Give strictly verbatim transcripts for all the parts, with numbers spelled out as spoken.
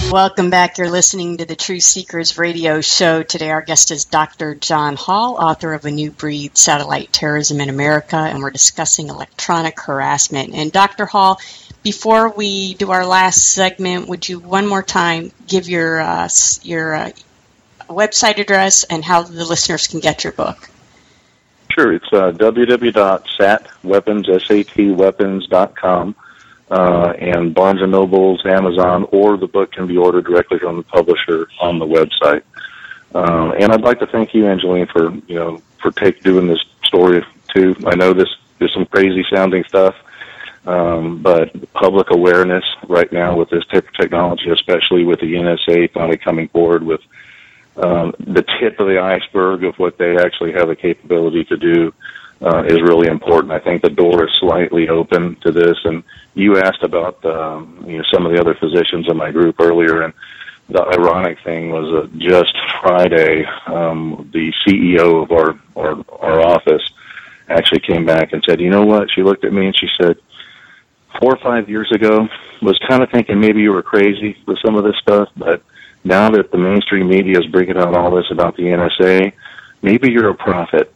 Welcome back. You're listening to the True Seekers radio show. Today our guest is Doctor John Hall, author of A New Breed, Satellite Terrorism in America, and we're discussing electronic harassment. And Doctor Hall, before we do our last segment, would you one more time give your uh, your uh, website address and how the listeners can get your book? Sure. It's uh, w w w dot sat weapons dot com. Uh, and Barnes and Noble's, Amazon, or the book can be ordered directly from the publisher on the website. Uh, and I'd like to thank you, Angeline, for you know for take, doing this story too. I know this is some crazy sounding stuff, um, but public awareness right now with this type of technology, especially with the N S A finally coming forward with um, the tip of the iceberg of what they actually have the capability to do. Uh, is really important. I think the door is slightly open to this, and you asked about um, you know some of the other physicians in my group earlier, and the ironic thing was that just Friday, um, the C E O of our, our our office actually came back and said, you know what? She looked at me and she said, four or five years ago, was kind of thinking maybe you were crazy with some of this stuff, but now that the mainstream media is bringing out all this about the N S A, maybe you're a prophet.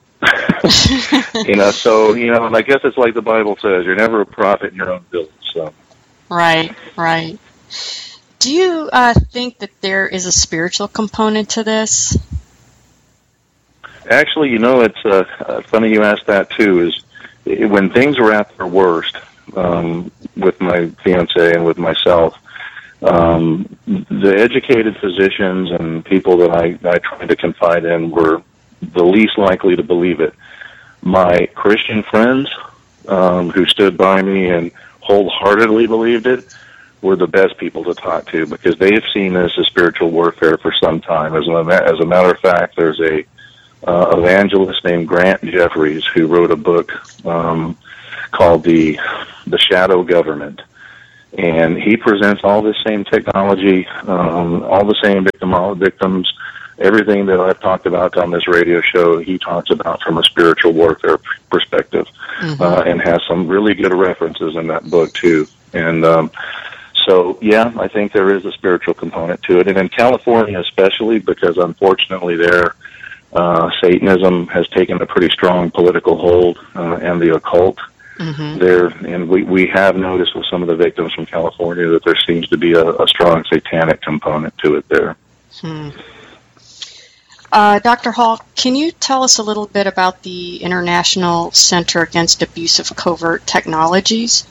you know, so, you know, and I guess it's like the Bible says, you're never a prophet in your own village. So. Right, right. Do you uh, think that there is a spiritual component to this? Actually, you know, it's uh, uh, funny you asked that, too, is it, when things were at their worst um, with my fiancé and with myself, um, the educated physicians and people that I, I tried to confide in were the least likely to believe it. My Christian friends um, who stood by me and wholeheartedly believed it were the best people to talk to because they have seen this as spiritual warfare for some time. As a, as a matter of fact, there's a uh, evangelist named Grant Jeffries who wrote a book um, called the the Shadow Government, and he presents all this same technology, um, all the same victim, all victims. Everything that I've talked about on this radio show, he talks about from a spiritual warfare perspective, mm-hmm. uh, and has some really good references in that book, too. And um, so, yeah, I think there is a spiritual component to it. And in California especially, because unfortunately there, uh, Satanism has taken a pretty strong political hold, uh, and the occult mm-hmm. there. And we, we have noticed with some of the victims from California that there seems to be a, a strong satanic component to it there. Hmm. Uh, Doctor Hall, can you tell us a little bit about the International Center Against Abuse of Covert Technologies?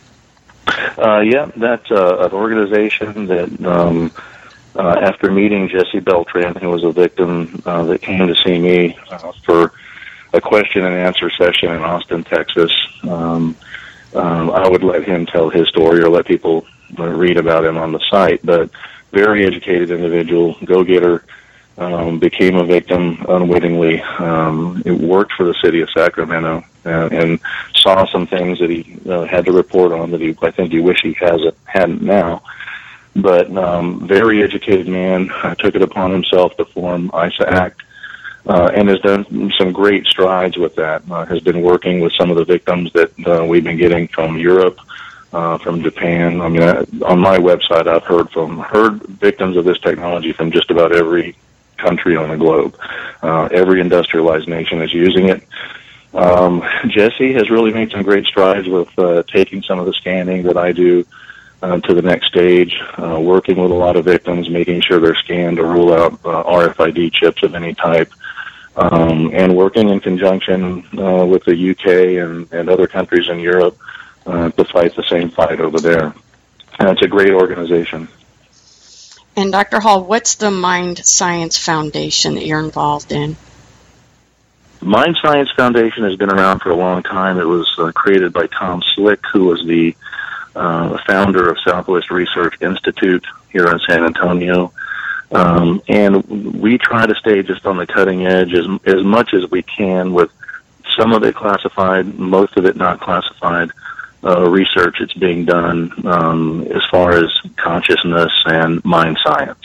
Uh, yeah, that's uh, an organization that, um, uh, after meeting Jesse Beltran, who was a victim uh, that came to see me uh, for a question and answer session in Austin, Texas, um, um, I would let him tell his story or let people read about him on the site. But very educated individual, go-getter. Um, became a victim unwittingly. Um, it worked for the city of Sacramento uh, and saw some things that he uh, had to report on that he, I think he wish he hasn't hadn't now. But um, very educated man, uh, took it upon himself to form ISAAC, uh, and has done some great strides with that. Uh, has been working with some of the victims that uh, we've been getting from Europe, uh, from Japan. I mean, I, on my website, I've heard from heard victims of this technology from just about every country on the globe. Uh, every industrialized nation is using it. Um, Jesse has really made some great strides with uh, taking some of the scanning that I do uh, to the next stage, uh, working with a lot of victims, making sure they're scanned to rule out uh, R F I D chips of any type, um, and working in conjunction uh, with the U K and, and other countries in Europe uh, to fight the same fight over there. And it's a great organization. And Doctor Hall, what's the Mind Science Foundation that you're involved in? Mind Science Foundation has been around for a long time. It was uh, created by Tom Slick, who was the uh, founder of Southwest Research Institute here in San Antonio. Um, and we try to stay just on the cutting edge as, as much as we can with some of it classified, most of it not classified. Uh, research that's being done um, as far as consciousness and mind science.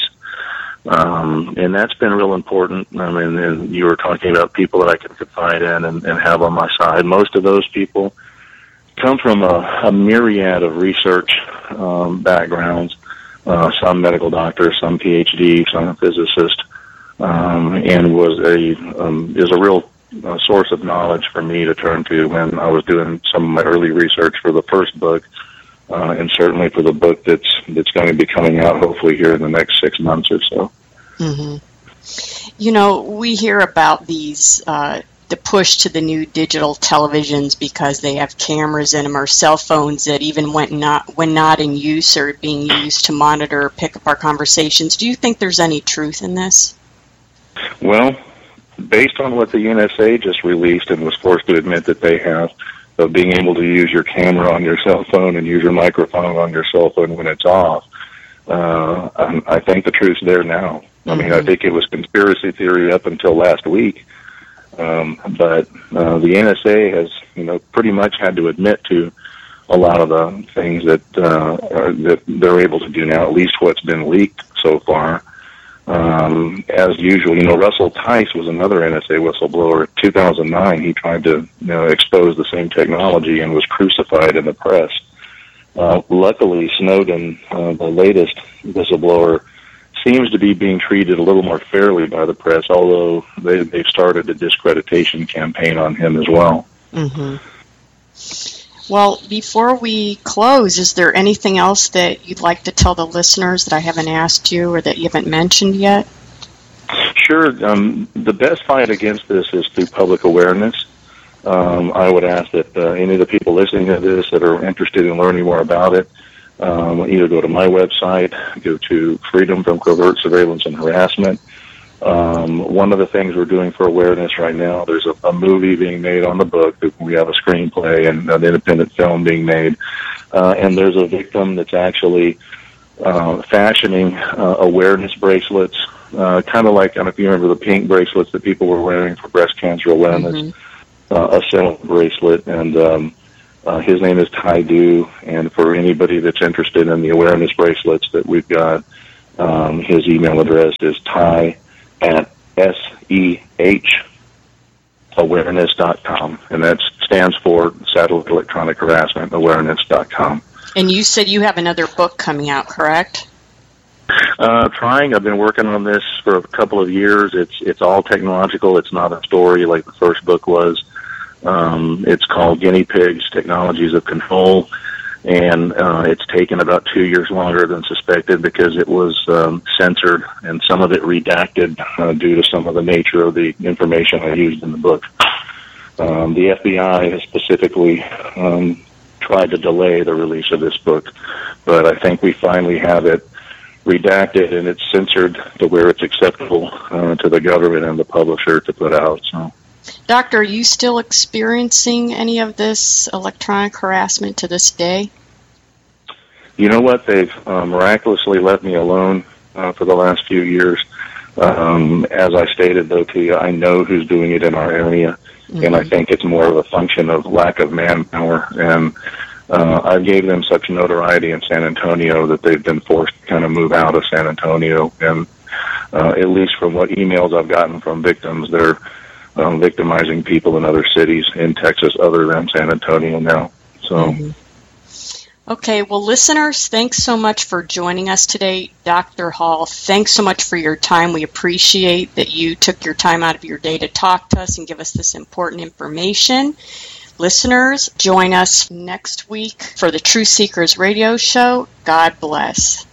Um, and that's been real important. I mean, and you were talking about people that I can confide in and, and have on my side. Most of those people come from a, a myriad of research um, backgrounds, uh, some medical doctor, some P H D, some physicist, um, and was a um, is a real uh, source of knowledge for me to turn to when I was doing some of my early research for the first book, uh, and certainly for the book that's that's going to be coming out hopefully here in the next six months or so. Mm-hmm. You know, we hear about these, uh, the push to the new digital televisions because they have cameras in them, or cell phones that even when not, when not in use are being used to monitor or pick up our conversations. Do you think there's any truth in this? Well, based on what the N S A just released and was forced to admit that they have, of being able to use your camera on your cell phone and use your microphone on your cell phone when it's off, uh, I think the truth's there now. I mean, I think it was conspiracy theory up until last week, um, but uh, the N S A has, you know, pretty much had to admit to a lot of the things that uh, are, that they're able to do now. At least what's been leaked so far. Um, as usual, you know, Russell Tice was another N S A whistleblower. In two thousand nine, he tried to, you know, expose the same technology and was crucified in the press. Uh, luckily, Snowden, uh, the latest whistleblower, seems to be being treated a little more fairly by the press, although they, they've started a discreditation campaign on him as well. Mm-hmm. Well, before we close, is there anything else that you'd like to tell the listeners that I haven't asked you or that you haven't mentioned yet? Sure. Um, the best fight against this is through public awareness. Um, I would ask that uh, any of the people listening to this that are interested in learning more about it, Um, either go to my website, go to Freedom from Covert Surveillance and Harassment. Um, one of the things we're doing for awareness right now, there's a, a movie being made on the book. We have a screenplay and an independent film being made. Uh, and there's a victim that's actually uh, fashioning uh, awareness bracelets, uh, kind of like, I don't know if you remember the pink bracelets that people were wearing for breast cancer awareness, mm-hmm. uh, a similar bracelet. And um, Uh, his name is Ty Du, and for anybody that's interested in the awareness bracelets that we've got, um, his email address is ty at S E H awareness dot com, and that stands for Satellite Electronic Harassment Awareness dot com. And you said you have another book coming out, correct? Uh, trying. I've been working on this for a couple of years. It's it's all technological. It's not a story like the first book was. Um, it's called Guinea Pigs, Technologies of Control, and uh, it's taken about two years longer than suspected because it was um, censored and some of it redacted uh, due to some of the nature of the information I used in the book. Um, the F B I has specifically um, tried to delay the release of this book, but I think we finally have it redacted and it's censored to where it's acceptable uh, to the government and the publisher to put out. So. Doctor, are you still experiencing any of this electronic harassment to this day? You know what? They've uh, miraculously let me alone uh, for the last few years. Um, as I stated, though, to you, I know who's doing it in our area, mm-hmm. and I think it's more of a function of lack of manpower. And uh, I gave them such notoriety in San Antonio that they've been forced to kind of move out of San Antonio. And uh, at least from what emails I've gotten from victims, they're Um, victimizing people in other cities in Texas other than San Antonio now. So, mm-hmm. Okay, well, listeners, thanks so much for joining us today. Doctor Hall, thanks so much for your time. We appreciate that you took your time out of your day to talk to us and give us this important information. Listeners, join us next week for the Truth Seekers radio show. God bless.